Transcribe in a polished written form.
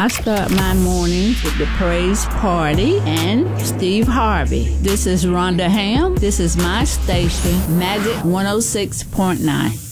I start my mornings with the Praise Party and Steve Harvey. This is Rhonda Ham. This is my station, Magic 106.9.